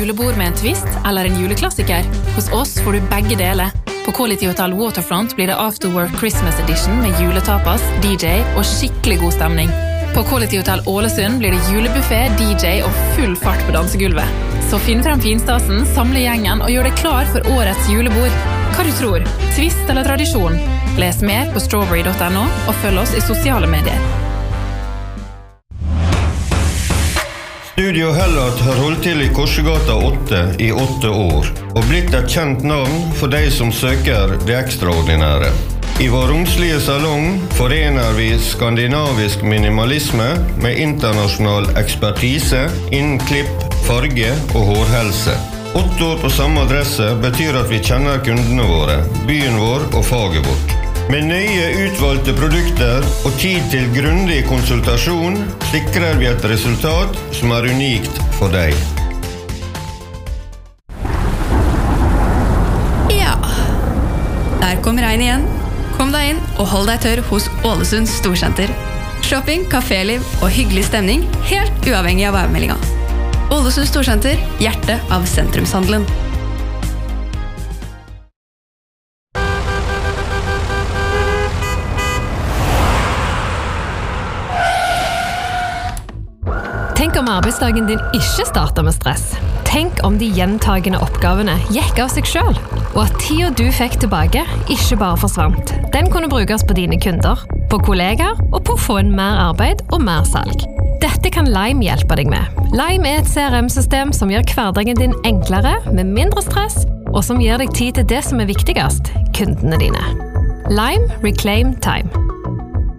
julebord med en twist eller en juleklassiker? Hos oss får du begge deler. På Quality Hotel Waterfront blir det Afterwork Christmas Edition med juletapas, DJ og skikkelig god stemning. På Quality Hotel Ålesund blir det julebuffet, DJ og full fart på dansegulvet. Så finn frem finstasen, samle gjengen og gjør deg klar for årets julebord. Hva du tror? Twist eller tradisjon? Les mer på strawberry.no og følg oss i sosiale medier. Studio Hellat har holdt til i Korsegata 8 i 8 år, og blitt et kjent navn for de som søker det ekstraordinære. I vår romslige salong forener vi skandinavisk minimalisme med internasjonal ekspertise innen klipp, farge og hårhelse. 8 år på samme adresse betyr at vi kjenner kundene våre, byen vår og faget vårt. Med nøye utvalgte produkter og tid til grundig konsultasjon sikrer vi et resultat som er unikt for deg. Ja, der kom regn igjen. Kom deg inn og hold deg tørr hos Ålesund Storsenter. Shopping, kaféliv og hyggelig stemning helt uavhengig av værmeldinga. Ålesund Storsenter, hjertet av sentrumshandelen. Tenk om arbeidsdagen din ikke starter med stress. Tenk om de gjentagende oppgavene gikk av seg selv, og at tida du fikk tilbake ikke bare forsvant. Den kunne brukes på dine kunder, på kollegaer og på å få inn mer arbeid og mer salg. Dette kan Lime hjelpe deg med. Lime er et CRM-system som gjør hverdagen din enklere, med mindre stress, og som gir deg tid til det som er viktigst, kundene dine. Lime Reclaim Time.